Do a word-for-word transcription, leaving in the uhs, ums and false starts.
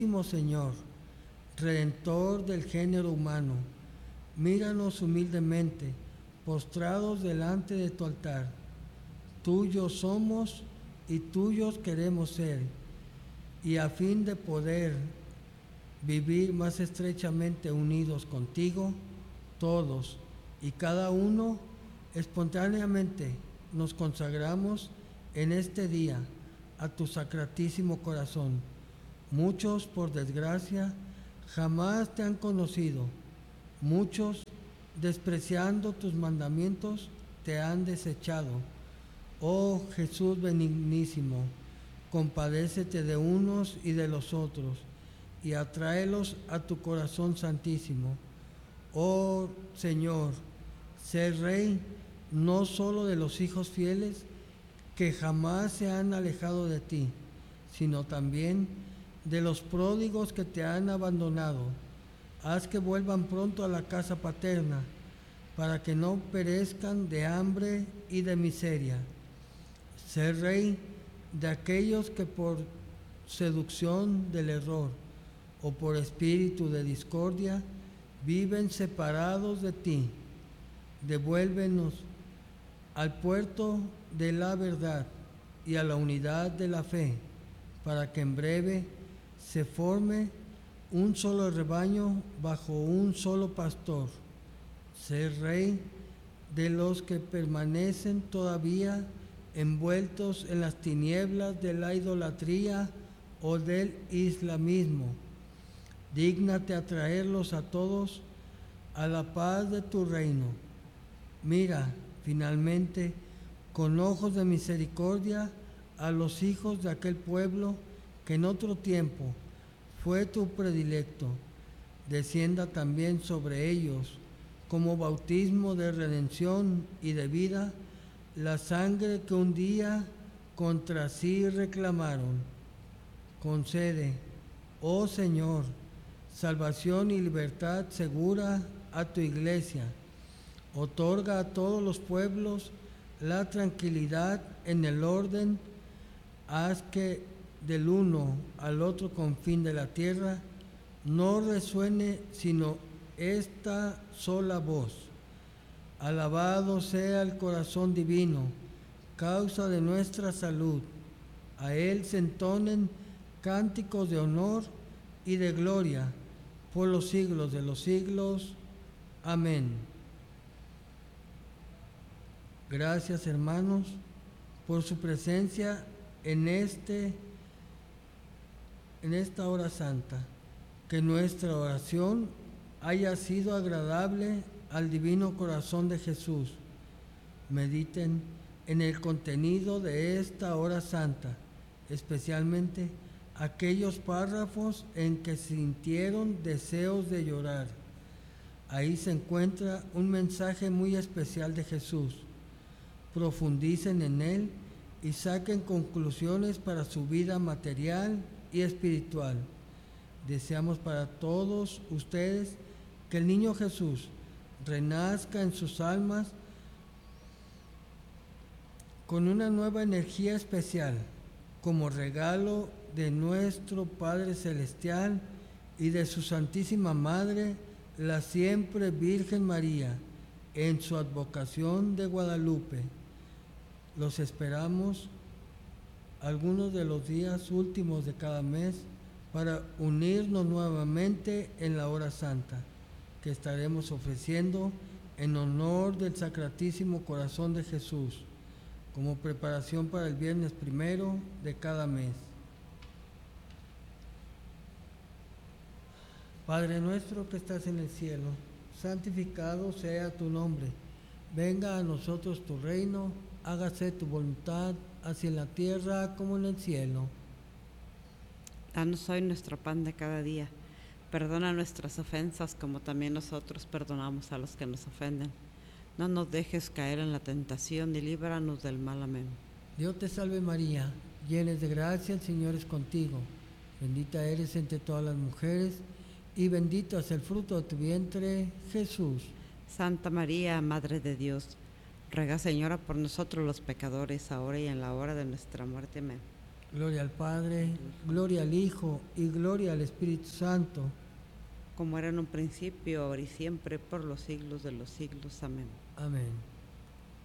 Señor, Redentor del género humano, míranos humildemente, postrados delante de tu altar. Tuyos somos y tuyos queremos ser, y a fin de poder vivir más estrechamente unidos contigo, todos y cada uno espontáneamente nos consagramos en este día a tu sacratísimo corazón. Muchos, por desgracia, jamás te han conocido. Muchos, despreciando tus mandamientos, te han desechado. Oh Jesús benignísimo, compadécete de unos y de los otros, y atráelos a tu corazón santísimo. Oh Señor, sé Rey no solo de los hijos fieles que jamás se han alejado de ti, sino también de los pródigos que te han abandonado. Haz que vuelvan pronto a la casa paterna, para que no perezcan de hambre y de miseria. Sé Rey de aquellos que por seducción del error o por espíritu de discordia viven separados de ti. Devuélvenos al puerto de la verdad y a la unidad de la fe, para que en breve se forme un solo rebaño bajo un solo pastor. Sé Rey de los que permanecen todavía envueltos en las tinieblas de la idolatría o del islamismo. Dígnate atraerlos a todos a la paz de tu reino. Mira, finalmente, con ojos de misericordia a los hijos de aquel pueblo que en otro tiempo fue tu predilecto. Descienda también sobre ellos, como bautismo de redención y de vida, la sangre que un día contra sí reclamaron. Concede, oh Señor, salvación y libertad segura a tu iglesia. Otorga a todos los pueblos la tranquilidad en el orden. Haz que del uno al otro confín de la tierra no resuene sino esta sola voz. Alabado sea el corazón divino, causa de nuestra salud. A él se entonen cánticos de honor y de gloria por los siglos de los siglos. Amén. Gracias, hermanos, por su presencia en este en esta hora santa. Que nuestra oración haya sido agradable al divino corazón de Jesús. Mediten en el contenido de esta hora santa, especialmente aquellos párrafos en que sintieron deseos de llorar. Ahí se encuentra un mensaje muy especial de Jesús. Profundicen en él y saquen conclusiones para su vida material y espiritual. Deseamos para todos ustedes que el niño Jesús renazca en sus almas con una nueva energía especial, como regalo de nuestro Padre Celestial y de su Santísima Madre, la siempre Virgen María, en su advocación de Guadalupe. Los esperamos algunos de los días últimos de cada mes para unirnos nuevamente en la hora santa que estaremos ofreciendo en honor del Sacratísimo Corazón de Jesús, como preparación para el viernes primero de cada mes. Padre nuestro que estás en el cielo, santificado sea tu nombre. Venga a nosotros tu reino, hágase tu voluntad, así en la tierra como en el cielo. Danos hoy nuestro pan de cada día. Perdona nuestras ofensas como también nosotros perdonamos a los que nos ofenden. No nos dejes caer en la tentación y líbranos del mal. Amén. Dios te salve María, llena de gracia, el Señor es contigo. Bendita eres entre todas las mujeres y bendito es el fruto de tu vientre, Jesús. Santa María, Madre de Dios, ruega, Señora, por nosotros los pecadores, ahora y en la hora de nuestra muerte. Amén. Gloria al Padre, gloria al Hijo y gloria al Espíritu Santo. Como era en un principio, ahora y siempre, por los siglos de los siglos. Amén. Amén.